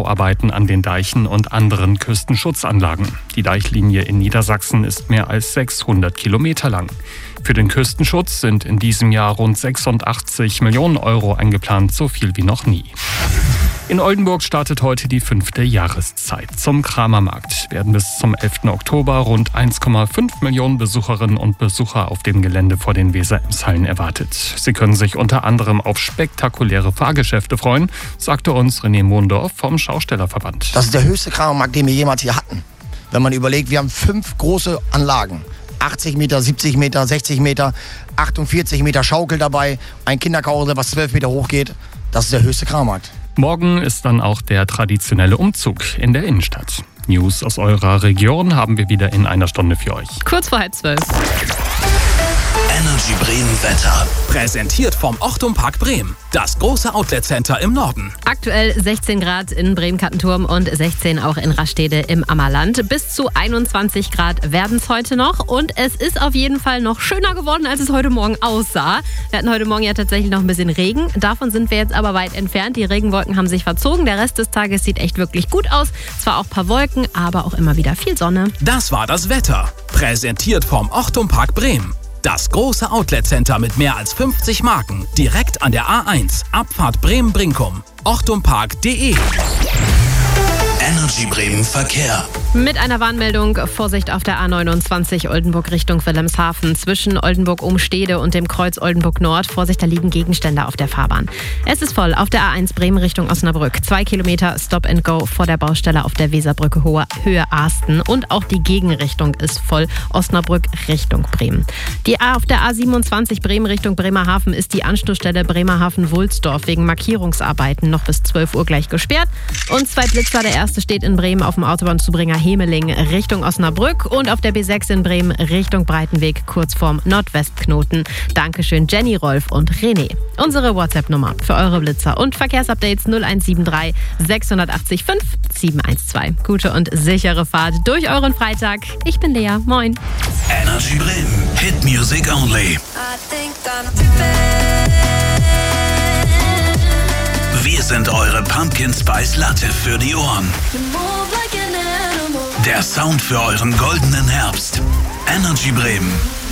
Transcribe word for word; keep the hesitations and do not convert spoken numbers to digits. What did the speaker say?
Bauarbeiten an den Deichen und anderen Küstenschutzanlagen. Die Deichlinie in Niedersachsen ist mehr als sechshundert Kilometer lang. Für den Küstenschutz sind in diesem Jahr rund sechsundachtzig Millionen Euro eingeplant, so viel wie noch nie. In Oldenburg startet heute die fünfte Jahreszeit. Zum Kramermarkt werden bis zum elften Oktober rund eins Komma fünf Millionen Besucherinnen und Besucher auf dem Gelände vor den Weser-Ems-Hallen erwartet. Sie können sich unter anderem auf spektakuläre Fahrgeschäfte freuen, sagte uns René Mondorf vom Schaustellerverband. Das ist der höchste Kramermarkt, den wir jemals hier hatten. Wenn man überlegt, wir haben fünf große Anlagen. achtzig Meter, siebzig Meter, sechzig Meter, achtundvierzig Meter Schaukel dabei, ein Kinderkarussell, was zwölf Meter hoch geht. Das ist der höchste Kramermarkt. Morgen ist dann auch der traditionelle Umzug in der Innenstadt. News aus eurer Region haben wir wieder in einer Stunde für euch. Kurz vor halb zwölf. Energy Bremen Wetter. Präsentiert vom Ochtum Park Bremen. Das große Outlet-Center im Norden. Aktuell sechzehn Grad in Bremen-Kattenturm und sechzehn auch in Rastede im Ammerland. Bis zu einundzwanzig Grad werden es heute noch. Und es ist auf jeden Fall noch schöner geworden, als es heute Morgen aussah. Wir hatten heute Morgen ja tatsächlich noch ein bisschen Regen. Davon sind wir jetzt aber weit entfernt. Die Regenwolken haben sich verzogen. Der Rest des Tages sieht echt wirklich gut aus. Zwar auch ein paar Wolken, aber auch immer wieder viel Sonne. Das war das Wetter. Präsentiert vom Ochtum Park Bremen. Das große Outlet-Center mit mehr als fünfzig Marken. Direkt an der A eins. Abfahrt Bremen-Brinkum. ochtumpark punkt de. Energy Bremen Verkehr. Mit einer Warnmeldung, Vorsicht auf der A neunundzwanzig Oldenburg Richtung Wilhelmshaven. Zwischen Oldenburg-Umstede und dem Kreuz Oldenburg-Nord. Vorsicht, da liegen Gegenstände auf der Fahrbahn. Es ist voll auf der A eins Bremen Richtung Osnabrück. Zwei Kilometer Stop and Go vor der Baustelle auf der Weserbrücke Hohe Höhe Arsten. Und auch die Gegenrichtung ist voll. Osnabrück Richtung Bremen. Die A auf der A siebenundzwanzig Bremen Richtung Bremerhaven ist die Anschlussstelle Bremerhaven-Wulsdorf wegen Markierungsarbeiten noch bis zwölf Uhr gleich gesperrt. Und zwei Blitzer, der erste steht in Bremen auf dem Autobahnzubringer Hemeling Richtung Osnabrück und auf der B sechs in Bremen Richtung Breitenweg kurz vorm Nordwestknoten. Dankeschön Jenny, Rolf und René. Unsere WhatsApp-Nummer für eure Blitzer und Verkehrsupdates null eins sieben drei sechs acht fünf sieben eins zwei. Gute und sichere Fahrt durch euren Freitag. Ich bin Lea. Moin. Energy Bremen. Hit Music Only. Wir sind eure Pumpkin Spice Latte für die Ohren. Der Sound für euren goldenen Herbst. Energy Bremen.